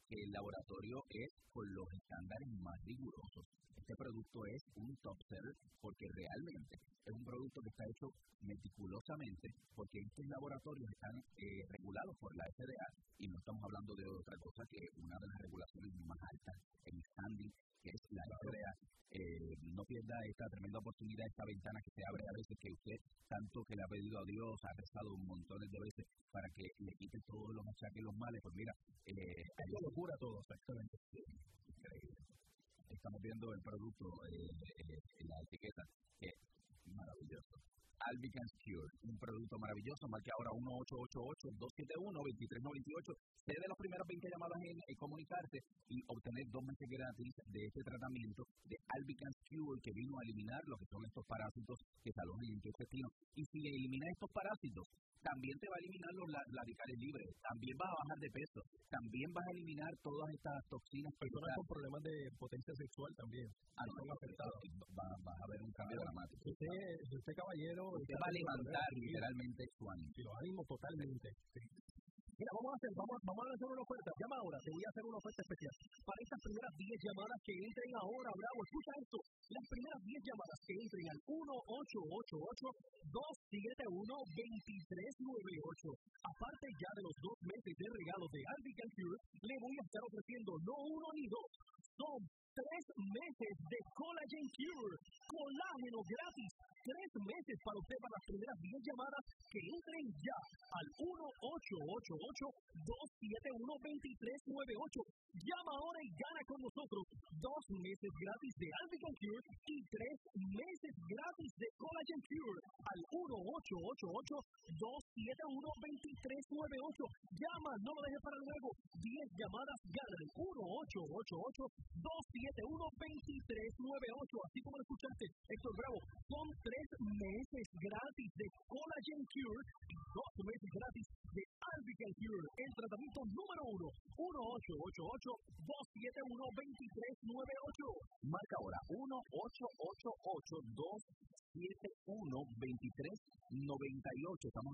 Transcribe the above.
que el laboratorio es con los estándares más rigurosos. Este producto es un top seller porque realmente es un producto que está hecho meticulosamente porque estos laboratorios están regulados por la FDA y no estamos hablando de otra cosa que una de las regulaciones más altas en standing, que es la FDA. No pierda esta tremenda oportunidad, esta ventana que se abre a veces, que usted tanto que le ha pedido a Dios, ha rezado un montón de veces para que le quite todos los achaques, los males. Pues mira, eso lo cura todo, exactamente. Increíble. Estamos viendo el producto en la etiqueta, que es maravilloso. Albicans Cure, un producto maravilloso. Marque ahora 1-888-271-2398. Sé de las primeras 20 llamadas en comunicarse y obtener 2 meses gratis de este tratamiento de Albicans Cure, que vino a eliminar lo que son estos parásitos que se alojan en tu intestino. Y si elimina estos parásitos, también te va a eliminar los radicales libres, también vas a bajar de peso, también vas a eliminar todas estas toxinas. Personas con problemas de potencia sexual también son afectados. Vas a ver un cambio dramático. Usted caballero, usted va a levantar literalmente su ánimo. Y los ánimos totalmente. Sí. Mira, vamos a lanzar una oferta. Llama ahora, te voy a hacer una oferta especial. Para estas primeras 10 llamadas que entren ahora, Bravo, escucha esto. Las primeras 10 llamadas que entren al 1-888-271-2398. Aparte ya de los 2 meses de regalo de Albicans Cure, le voy a estar ofreciendo no 1 ni 2, son 3 meses de Collagen Cure, colágeno gratis, 3 meses para usted, para las primeras 10 llamadas que entren ya al 1-888-271-2398. Llama ahora y gana con nosotros 2 meses gratis de Albicans Cure y 3 meses gratis de Collagen Cure al 1-888-271-2398. Llama, no lo dejes para luego. 10 llamadas ganan. 1-888-271-2398. Así como lo escuchaste, Héctor Bravo, son 3 meses gratis de Collagen Cure y 2 meses gratis de Albicans Cure, el tratamiento número 1. 1-888-271-2398. Marca ahora 1-888-271-2398. Estamos